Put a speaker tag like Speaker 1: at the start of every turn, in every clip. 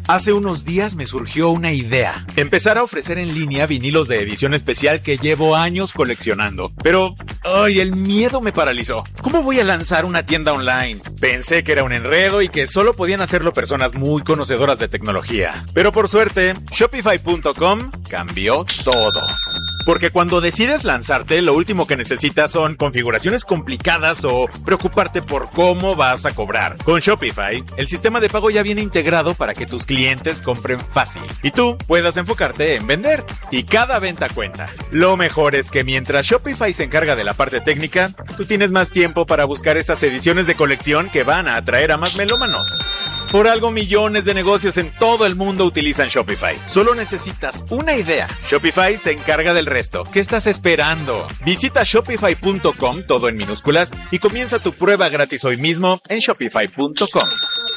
Speaker 1: Hace unos días me surgió una idea. Empezar a ofrecer en línea vinilos de edición especial que llevo años coleccionando. Pero, el miedo me paralizó. ¿Cómo voy a lanzar una tienda online? Pensé que era un enredo y que solo podían hacerlo personas muy conocedoras de tecnología. Pero por suerte, Shopify.com cambió todo. Porque cuando decides lanzarte, lo último que necesitas son configuraciones complicadas o preocuparte por cómo vas a cobrar. Con Shopify, el sistema de pago ya viene integrado para que tus clientes compren fácil y tú puedas enfocarte en vender. Y cada venta cuenta. Lo mejor es que mientras Shopify se encarga de la parte técnica, tú tienes más tiempo para buscar esas ediciones de colección que van a atraer a más melómanos. Por algo, millones de negocios en todo el mundo utilizan Shopify. Solo necesitas una idea. Shopify se encarga del resto. ¿Qué estás esperando? Visita shopify.com, todo en minúsculas, y comienza tu prueba gratis hoy mismo en shopify.com.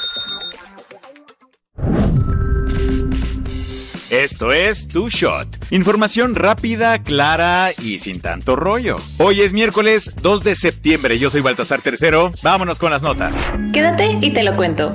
Speaker 1: Esto es Tu Shot. Información rápida, clara y sin tanto rollo. Hoy es miércoles 2 de septiembre. Yo soy Baltasar Tercero. Vámonos con las notas.
Speaker 2: Quédate y te lo cuento.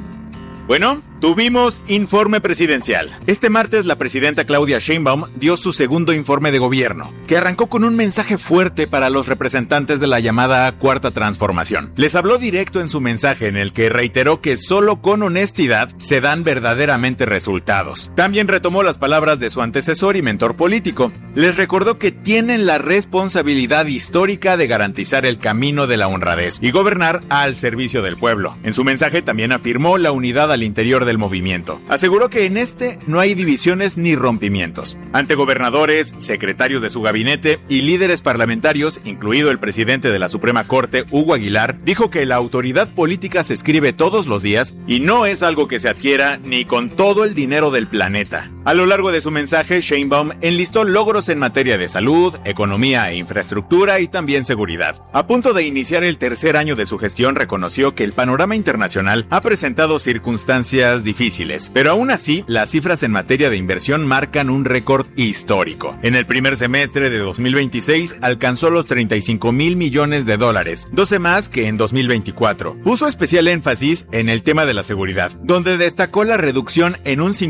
Speaker 1: Bueno, tuvimos informe presidencial. Este martes la presidenta Claudia Sheinbaum dio su segundo informe de gobierno, que arrancó con un mensaje fuerte para los representantes de la llamada Cuarta Transformación. Les habló directo en su mensaje en el que reiteró que solo con honestidad se dan verdaderamente resultados. También retomó las palabras de su antecesor y mentor político. Les recordó que tienen la responsabilidad histórica de garantizar el camino de la honradez y gobernar al servicio del pueblo. En su mensaje también afirmó la unidad al interior del movimiento. Aseguró que en este no hay divisiones ni rompimientos. Ante gobernadores, secretarios de su gabinete y líderes parlamentarios, incluido el presidente de la Suprema Corte, Hugo Aguilar, dijo que la autoridad política se escribe todos los días y no es algo que se adquiera ni con todo el dinero del planeta. A lo largo de su mensaje, Sheinbaum enlistó logros en materia de salud, economía e infraestructura y también seguridad. A punto de iniciar el tercer año de su gestión, reconoció que el panorama internacional ha presentado circunstancias difíciles, pero aún así, las cifras en materia de inversión marcan un récord histórico. En el primer semestre de 2026 alcanzó los $35,000 millones, 12 más que en 2024. Puso especial énfasis en el tema de la seguridad, donde destacó la reducción en un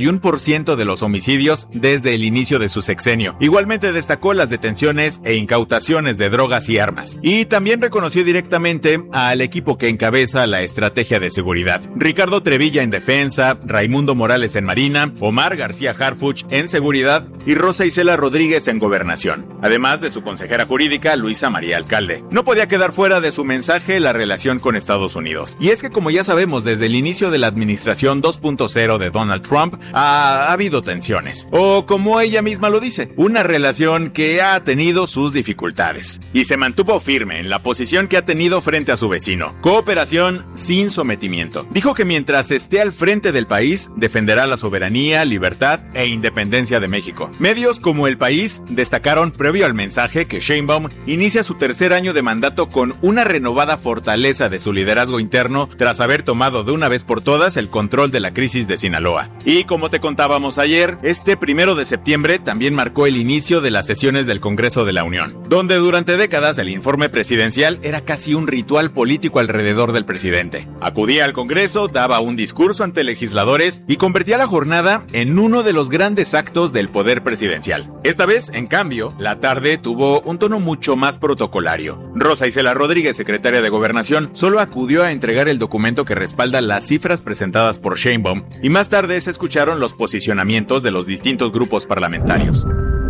Speaker 1: 51% de los homicidios desde el inicio de su sexenio. Igualmente destacó las detenciones e incautaciones de drogas y armas. Y también reconoció directamente al equipo que encabeza la estrategia de seguridad. Ricardo Trevilla en Defensa, Raimundo Morales en Marina, Omar García Harfuch en Seguridad y Rosa Isela Rodríguez en Gobernación, además de su consejera jurídica Luisa María Alcalde. No podía quedar fuera de su mensaje la relación con Estados Unidos. Y es que, como ya sabemos, desde el inicio de la administración 2.0 de Donald Trump ha habido tensiones. O como ella misma lo dice, una relación que ha tenido sus dificultades. Y se mantuvo firme en la posición que ha tenido frente a su vecino. Cooperación sin sometimiento. Dijo que mientras esté al frente del país, defenderá la soberanía, libertad e independencia de México. Medios como El País destacaron previo al mensaje que Sheinbaum inicia su tercer año de mandato con una renovada fortaleza de su liderazgo interno tras haber tomado de una vez por todas el control de la crisis de Sinaloa. Y como te contábamos ayer, este 1 de septiembre también marcó el inicio de las sesiones del Congreso de la Unión, donde durante décadas el informe presidencial era casi un ritual político alrededor del presidente. Acudía al Congreso, daba un discurso ante legisladores y convertía la jornada en uno de los grandes actos del poder presidencial. Esta vez, en cambio, la tarde tuvo un tono mucho más protocolario. Rosa Isela Rodríguez, secretaria de Gobernación, solo acudió a entregar el documento que respalda las cifras presentadas por Sheinbaum y más tarde se escucharon los posicionamientos de los distintos grupos parlamentarios.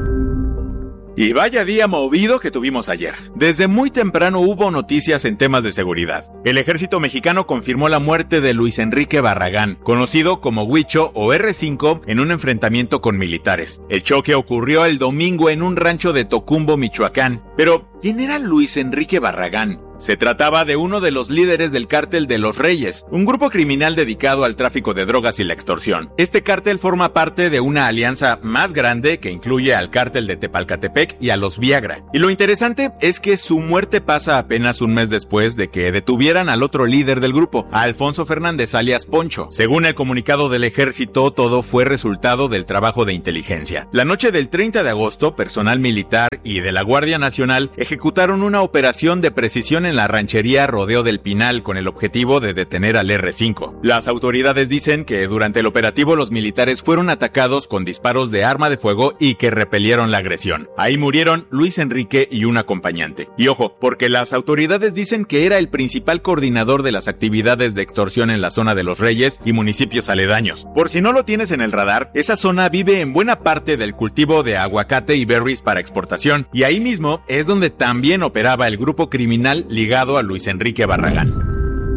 Speaker 1: Y vaya día movido que tuvimos ayer. Desde muy temprano hubo noticias en temas de seguridad. El ejército mexicano confirmó la muerte de Luis Enrique Barragán, conocido como Huicho o R5, en un enfrentamiento con militares. El choque ocurrió el domingo en un rancho de Tocumbo, Michoacán. Pero, ¿quién era Luis Enrique Barragán? Se trataba de uno de los líderes del cártel de Los Reyes, un grupo criminal dedicado al tráfico de drogas y la extorsión. Este cártel forma parte de una alianza más grande que incluye al cártel de Tepalcatepec y a los Viagra. Y lo interesante es que su muerte pasa apenas un mes después de que detuvieran al otro líder del grupo, a Alfonso Fernández alias Poncho. Según el comunicado del ejército, todo fue resultado del trabajo de inteligencia. La noche del 30 de agosto, personal militar y de la Guardia Nacional ejecutaron una operación de precisión en en la ranchería Rodeo del Pinal con el objetivo de detener al R5. Las autoridades dicen que durante el operativo los militares fueron atacados con disparos de arma de fuego y que repelieron la agresión. Ahí murieron Luis Enrique y un acompañante. Y ojo, porque las autoridades dicen que era el principal coordinador de las actividades de extorsión en la zona de Los Reyes y municipios aledaños. Por si no lo tienes en el radar, esa zona vive en buena parte del cultivo de aguacate y berries para exportación, y ahí mismo es donde también operaba el grupo criminal ligado a Luis Enrique Barragán.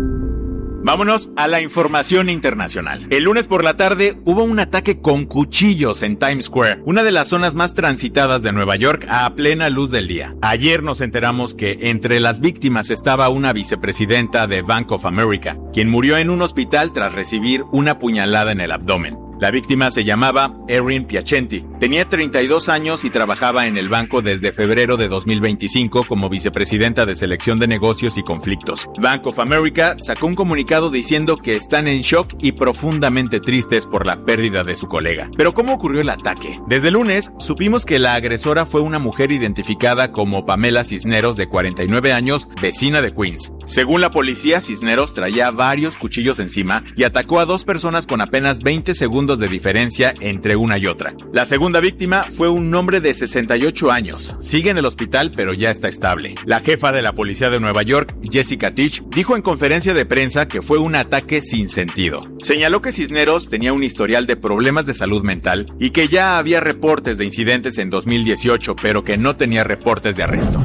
Speaker 1: Vámonos a la información internacional. El lunes por la tarde hubo un ataque con cuchillos en Times Square, una de las zonas más transitadas de Nueva York, a plena luz del día. Ayer nos enteramos que entre las víctimas estaba una vicepresidenta de Bank of America, quien murió en un hospital tras recibir una puñalada en el abdomen. La víctima se llamaba Erin Piacenti. Tenía 32 años y trabajaba en el banco desde febrero de 2025 como vicepresidenta de selección de negocios y conflictos. Bank of America sacó un comunicado diciendo que están en shock y profundamente tristes por la pérdida de su colega. Pero ¿cómo ocurrió el ataque? Desde el lunes supimos que la agresora fue una mujer identificada como Pamela Cisneros, de 49 años, vecina de Queens. Según la policía, Cisneros traía varios cuchillos encima y atacó a 2 personas con apenas 20 segundos de diferencia entre una y otra. La segunda víctima fue un hombre de 68 años. Sigue en el hospital, pero ya está estable. La jefa de la policía de Nueva York, Jessica Tisch, dijo en conferencia de prensa que fue un ataque sin sentido. Señaló que Cisneros tenía un historial de problemas de salud mental y que ya había reportes de incidentes en 2018, pero que no tenía reportes de arresto.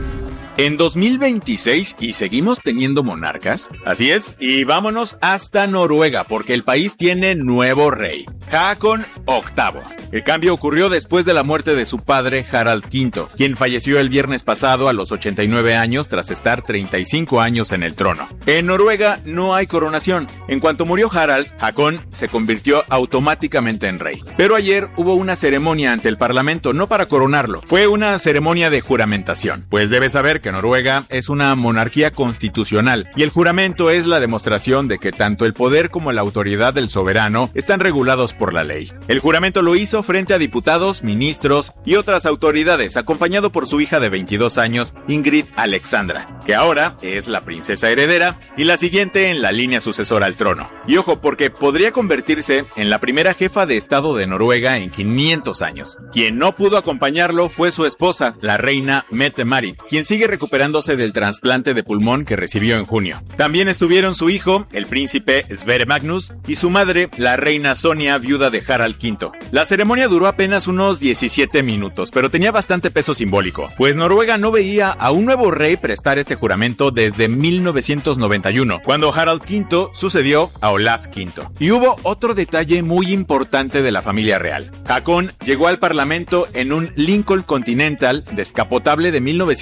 Speaker 1: En 2026 y seguimos teniendo monarcas. Así es, y vámonos hasta Noruega porque el país tiene nuevo rey, Haakon VIII. El cambio ocurrió después de la muerte de su padre Harald V, quien falleció el viernes pasado a los 89 años tras estar 35 años en el trono. En Noruega no hay coronación. En cuanto murió Harald, Haakon se convirtió automáticamente en rey. Pero ayer hubo una ceremonia ante el parlamento, no para coronarlo, fue una ceremonia de juramentación. Pues debes saber que Noruega es una monarquía constitucional y el juramento es la demostración de que tanto el poder como la autoridad del soberano están regulados por la ley. El juramento lo hizo frente a diputados, ministros y otras autoridades, acompañado por su hija de 22 años, Ingrid Alexandra, que ahora es la princesa heredera y la siguiente en la línea sucesora al trono. Y ojo, porque podría convertirse en la primera jefa de estado de Noruega en 500 años. Quien no pudo acompañarlo fue su esposa, la reina Mette-Marit, quien sigue recuperándose del trasplante de pulmón que recibió en junio. También estuvieron su hijo, el príncipe Sverre Magnus, y su madre, la reina Sonia, viuda de Harald V. La ceremonia duró apenas unos 17 minutos, pero tenía bastante peso simbólico, pues Noruega no veía a un nuevo rey prestar este juramento desde 1991, cuando Harald V sucedió a Olaf V. Y hubo otro detalle muy importante de la familia real. Haakon llegó al parlamento en un Lincoln Continental descapotable de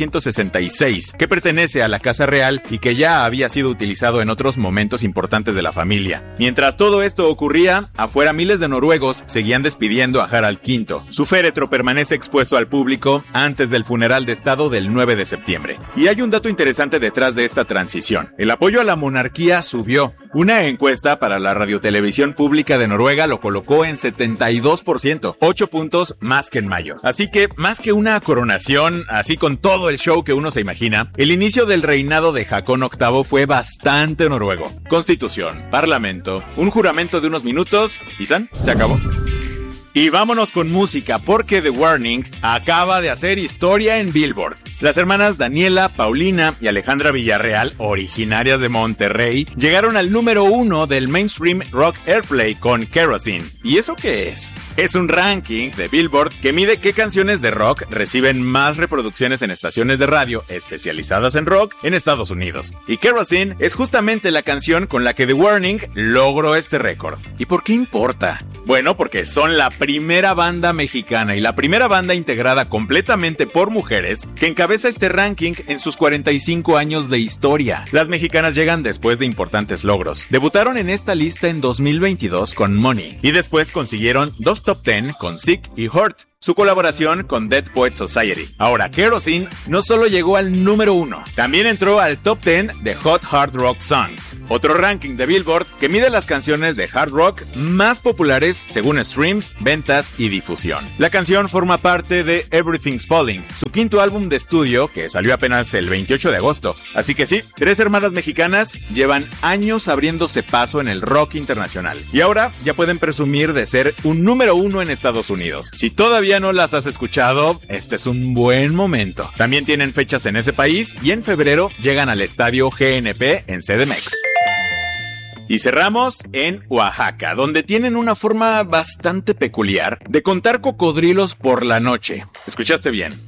Speaker 1: 1966, que pertenece a la Casa Real y que ya había sido utilizado en otros momentos importantes de la familia. Mientras todo esto ocurría, afuera miles de noruegos seguían despidiendo a Harald V. Su féretro permanece expuesto al público antes del funeral de estado del 9 de septiembre. Y hay un dato interesante detrás de esta transición. El apoyo a la monarquía subió. Una encuesta para la radiotelevisión pública de Noruega lo colocó en 72%, 8 puntos más que en mayo. Así que, más que una coronación, así con todo el show que uno se imagina, el inicio del reinado de Haakon VIII fue bastante noruego. Constitución, parlamento, un juramento de unos minutos y ¡san! Se acabó. Y vámonos con música, porque The Warning acaba de hacer historia en Billboard. Las hermanas Daniela, Paulina y Alejandra Villarreal, originarias de Monterrey, llegaron al número 1 del Mainstream Rock Airplay con Kerosene. ¿Y eso qué es? Es un ranking de Billboard que mide qué canciones de rock reciben más reproducciones en estaciones de radio especializadas en rock en Estados Unidos. Y Kerosene es justamente la canción con la que The Warning logró este récord. ¿Y por qué importa? Bueno, porque son la primera banda mexicana y la primera banda integrada completamente por mujeres que encabeza este ranking en sus 45 años de historia. Las mexicanas llegan después de importantes logros. Debutaron en esta lista en 2022 con Money y después consiguieron 2 top 10 con Sick y Hurt. su colaboración con Dead Poets Society. Ahora, Kerosene no solo llegó al número 1, también entró al top 10 de Hot Hard Rock Songs, otro ranking de Billboard que mide las canciones de hard rock más populares según streams, ventas y difusión. La canción forma parte de Everything's Falling, su quinto álbum de estudio que salió apenas el 28 de agosto. Así que sí, 3 hermanas mexicanas llevan años abriéndose paso en el rock internacional y ahora ya pueden presumir de ser un número 1 en Estados Unidos. Si todavía no las has escuchado, este es un buen momento. También tienen fechas en ese país y en febrero llegan al estadio GNP en CDMX. Y cerramos en Oaxaca, donde tienen una forma bastante peculiar de contar cocodrilos por la noche. ¿Escuchaste bien?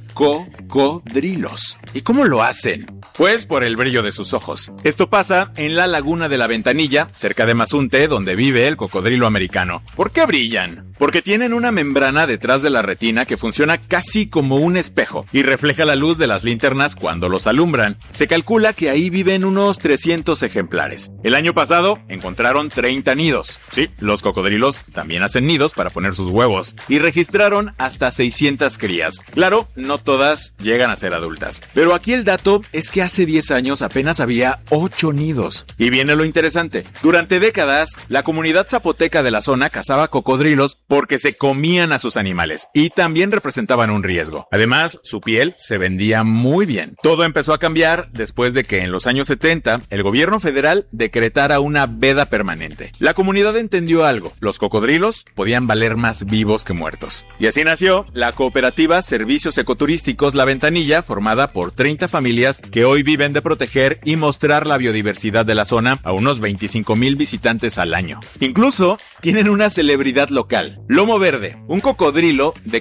Speaker 1: Cocodrilos. ¿Y cómo lo hacen? Pues por el brillo de sus ojos. Esto pasa en la laguna de la Ventanilla, cerca de Mazunte, donde vive el cocodrilo americano. ¿Por qué brillan? Porque tienen una membrana detrás de la retina que funciona casi como un espejo y refleja la luz de las linternas cuando los alumbran. Se calcula que ahí viven unos 300 ejemplares. El año pasado encontraron 30 nidos. Sí, los cocodrilos también hacen nidos para poner sus huevos y registraron hasta 600 crías. Claro, no todas llegan a ser adultas. Pero aquí el dato es que hace 10 años apenas había 8 nidos. Y viene lo interesante. Durante décadas, la comunidad zapoteca de la zona cazaba cocodrilos porque se comían a sus animales y también representaban un riesgo. Además, su piel se vendía muy bien. Todo empezó a cambiar después de que en los años 70 el gobierno federal decretara una veda permanente. La comunidad entendió algo. Los cocodrilos podían valer más vivos que muertos. Y así nació la cooperativa Servicios Ecoturísticos La Ventanilla, formada por 30 familias que hoy viven de proteger y mostrar la biodiversidad de la zona a unos 25,000 visitantes al año. Incluso tienen una celebridad local, Lomo Verde, un cocodrilo de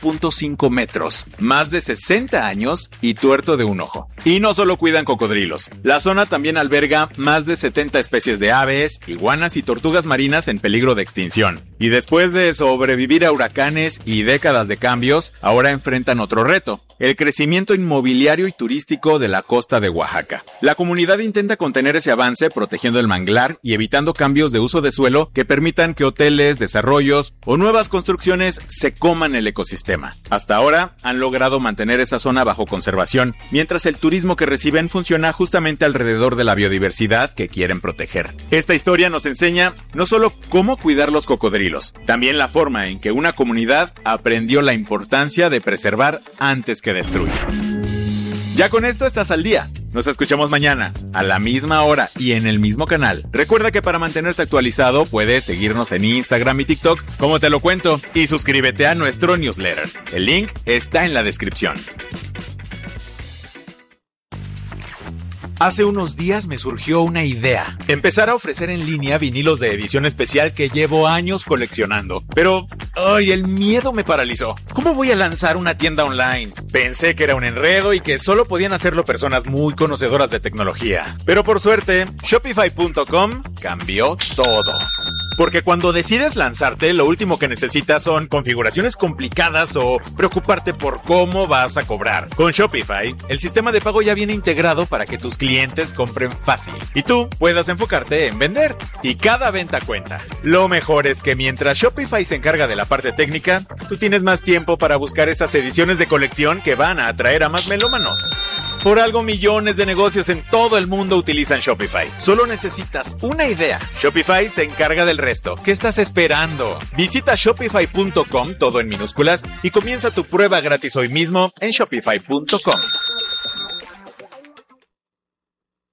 Speaker 1: 4.5 metros, más de 60 años y tuerto de un ojo. Y no solo cuidan cocodrilos, la zona también alberga más de 70 especies de aves, iguanas y tortugas marinas en peligro de extinción. Y después de sobrevivir a huracanes y décadas de cambios, ahora enfrentan otro reto: el crecimiento inmobiliario y turístico de la costa de Oaxaca. La comunidad intenta contener ese avance protegiendo el manglar y evitando cambios de uso de suelo que permitan que hoteles, desarrollos o nuevas construcciones se coman el ecosistema. Hasta ahora han logrado mantener esa zona bajo conservación, mientras el turismo que reciben funciona justamente alrededor de la biodiversidad que quieren proteger. Esta historia nos enseña no solo cómo cuidar los cocodrilos, también la forma en que una comunidad aprendió la importancia de preservar antes que destruir. Ya con esto estás al día. Nos escuchamos mañana, a la misma hora y en el mismo canal. Recuerda que para mantenerte actualizado puedes seguirnos en Instagram y TikTok, como te lo cuento, y suscríbete a nuestro newsletter. El link está en la descripción. Hace unos días me surgió una idea: empezar a ofrecer en línea vinilos de edición especial que llevo años coleccionando. Pero, el miedo me paralizó. ¿Cómo voy a lanzar una tienda online? Pensé que era un enredo y que solo podían hacerlo personas muy conocedoras de tecnología. Pero por suerte, Shopify.com cambió todo. Porque cuando decides lanzarte, lo último que necesitas son configuraciones complicadas o preocuparte por cómo vas a cobrar. Con Shopify, el sistema de pago ya viene integrado para que tus clientes compren fácil y tú puedas enfocarte en vender. Y cada venta cuenta. Lo mejor es que mientras Shopify se encarga de la parte técnica, tú tienes más tiempo para buscar esas ediciones de colección que van a atraer a más melómanos. Por algo, millones de negocios en todo el mundo utilizan Shopify. Solo necesitas una idea. Shopify se encarga del resto. ¿Qué estás esperando? Visita shopify.com, todo en minúsculas, y comienza tu prueba gratis hoy mismo en shopify.com.